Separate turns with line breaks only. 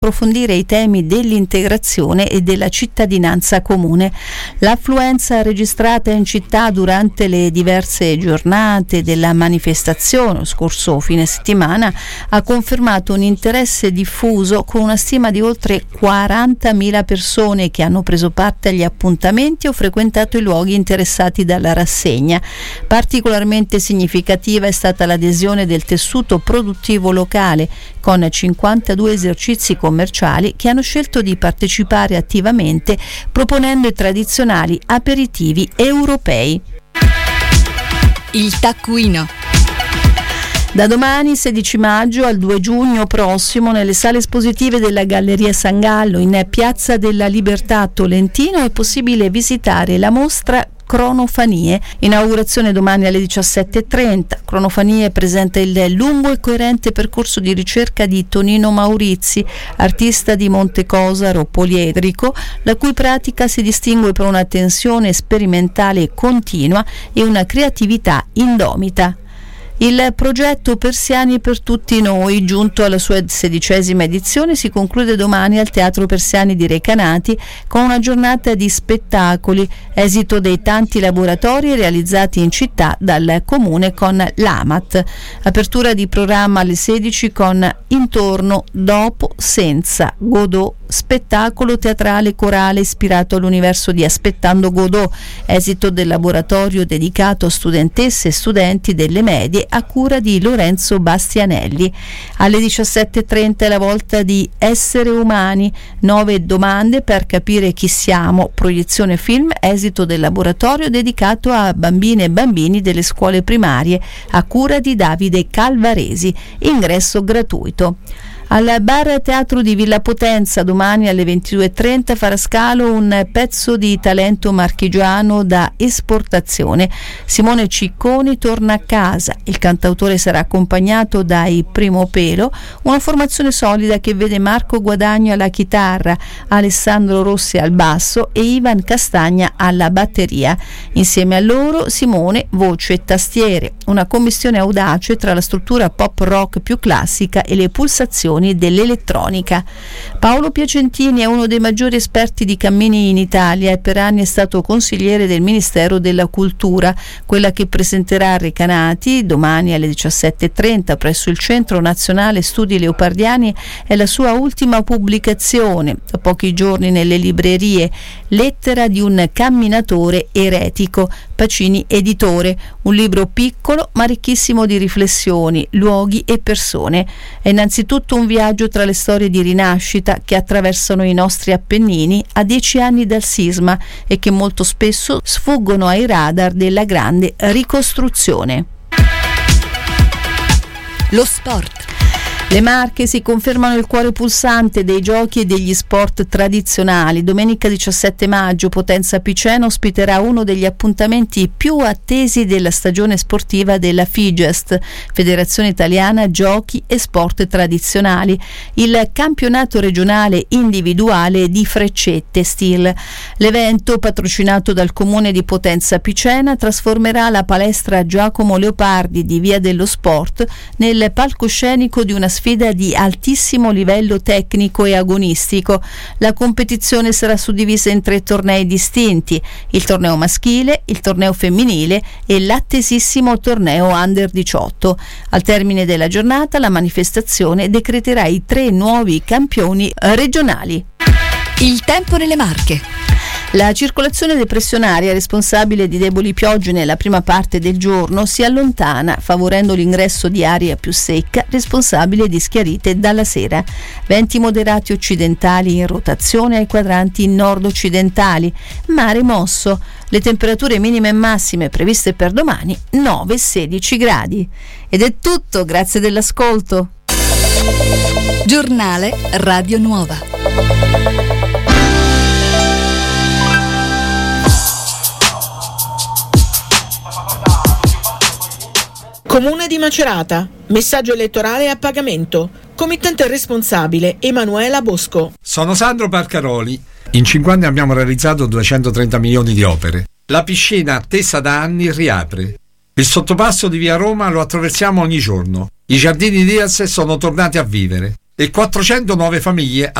approfondire i temi dell'integrazione e della cittadinanza comune. L'affluenza registrata in città durante le diverse giornate della manifestazione lo scorso fine settimana ha confermato un interesse diffuso, con una stima di oltre 40.000 persone che hanno preso parte agli appuntamenti o frequentato i luoghi interessati dalla rassegna. Particolarmente significativa è stata l'adesione del tessuto produttivo locale, con 52 esercizi commerciali che hanno scelto di partecipare attivamente proponendo i tradizionali aperitivi europei.
Il taccuino.
Da domani 16 maggio al 2 giugno prossimo nelle sale espositive della Galleria San Gallo in Piazza della Libertà a Tolentino è possibile visitare la mostra Cronofanie. Inaugurazione domani alle 17:30. Cronofanie presenta il lungo e coerente percorso di ricerca di Tonino Maurizi, artista di Montecosaro poliedrico, la cui pratica si distingue per una tensione sperimentale continua e una creatività indomita. Il progetto Persiani per tutti noi, giunto alla sua 16ª edizione, si conclude domani al Teatro Persiani di Recanati con una giornata di spettacoli, esito dei tanti laboratori realizzati in città dal Comune con l'AMAT. Apertura di programma alle 16 con Intorno, dopo, senza, Godot, spettacolo teatrale corale ispirato all'universo di Aspettando Godot, esito del laboratorio dedicato a studentesse e studenti delle medie a cura di Lorenzo Bastianelli. Alle 17:30 è la volta di Essere umani, 9 domande per capire chi siamo, proiezione film, esito del laboratorio dedicato a bambine e bambini delle scuole primarie a cura di Davide Calvaresi, ingresso gratuito. Al Bar Teatro di Villa Potenza domani alle 22:30 farà scalo un pezzo di talento marchigiano da esportazione. Simone Cicconi torna a casa. Il cantautore sarà accompagnato dai Primo Pelo, una formazione solida che vede Marco Guadagno alla chitarra, Alessandro Rossi al basso e Ivan Castagna alla batteria. Insieme a loro Simone, voce e tastiere, una commistione audace tra la struttura pop rock più classica e le pulsazioni dell'elettronica. Paolo Piacentini è uno dei maggiori esperti di cammini in Italia e per anni è stato consigliere del Ministero della Cultura. Quella che presenterà a Recanati domani alle 17:30 presso il Centro Nazionale Studi Leopardiani è la sua ultima pubblicazione, da pochi giorni nelle librerie, Lettera di un camminatore eretico, Pacini editore, un libro piccolo ma ricchissimo di riflessioni, luoghi e persone. È innanzitutto un viaggio tra le storie di rinascita che attraversano i nostri Appennini a 10 anni dal sisma e che molto spesso sfuggono ai radar della grande ricostruzione.
Lo sport.
Le Marche si confermano il cuore pulsante dei giochi e degli sport tradizionali. Domenica 17 maggio Potenza Piceno ospiterà uno degli appuntamenti più attesi della stagione sportiva della FIGEST, Federazione Italiana Giochi e Sport Tradizionali, il campionato regionale individuale di freccette steel. L'evento, patrocinato dal Comune di Potenza Picena, trasformerà la palestra Giacomo Leopardi di Via dello Sport nel palcoscenico di una sfida di altissimo livello tecnico e agonistico. La competizione sarà suddivisa in 3 tornei distinti: il torneo maschile, il torneo femminile e l'attesissimo torneo Under 18. Al termine della giornata la manifestazione decreterà i 3 nuovi campioni regionali.
Il tempo nelle Marche.
La circolazione depressionaria responsabile di deboli piogge nella prima parte del giorno si allontana, favorendo l'ingresso di aria più secca responsabile di schiarite dalla sera. Venti moderati occidentali in rotazione ai quadranti nord-occidentali. Mare mosso. Le temperature minime e massime previste per domani 9-16 gradi. Ed è tutto, grazie dell'ascolto.
Giornale Radio Nuova.
Comune di Macerata. Messaggio elettorale a pagamento. Committente responsabile Emanuela Bosco.
Sono Sandro Parcaroli. In 5 anni abbiamo realizzato 230 milioni di opere. La piscina, attesa da anni, riapre. Il sottopasso di via Roma lo attraversiamo ogni giorno. I giardini Diaz sono tornati a vivere. e 400 nuove famiglie